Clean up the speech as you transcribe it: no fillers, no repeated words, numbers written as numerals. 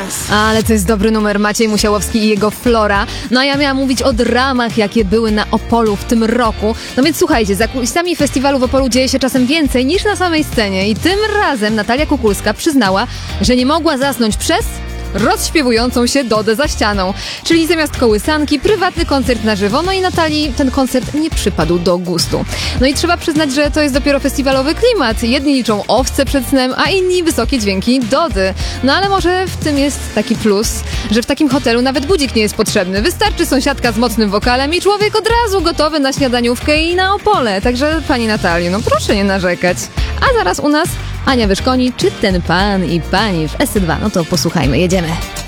Dance. Ale to jest dobry numer, Maciej Musiałowski i jego Flora. No a ja miałam mówić o dramach, jakie były na Opolu w tym roku. No więc słuchajcie, za kulisami festiwalu w Opolu dzieje się czasem więcej niż na samej scenie. I tym razem Natalia Kukulska przyznała, że nie mogła zasnąć przez rozśpiewującą się Dodę za ścianą. Czyli zamiast kołysanki, prywatny koncert na żywo. No i Natalii ten koncert nie przypadł do gustu. No i trzeba przyznać, że to jest dopiero festiwalowy klimat. Jedni liczą owce przed snem, a inni wysokie dźwięki Dody. No ale może w tym jest taki plus, że w takim hotelu nawet budzik nie jest potrzebny. Wystarczy sąsiadka z mocnym wokalem i człowiek od razu gotowy na śniadaniówkę i na Opole. Także pani Natalii, no proszę nie narzekać. A zaraz u nas Ania Wyszkoni, czy ten pan i pani w SC2. No to posłuchajmy, jedziemy.